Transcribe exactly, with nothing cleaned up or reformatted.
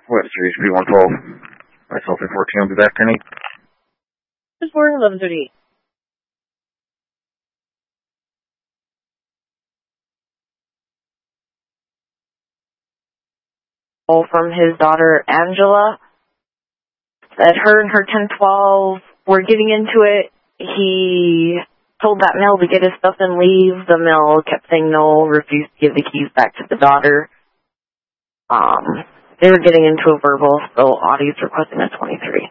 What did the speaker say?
West three three one twelve. Myself at fourteen, I'll be back in eight. Just boarding eleven thirty-eight. From his daughter Angela, that her and her ten twelve were getting into it. He told that male to get his stuff and leave. The male kept saying no, refused to give the keys back to the daughter. Um, they were getting into a verbal, so Audie's requesting a twenty-three.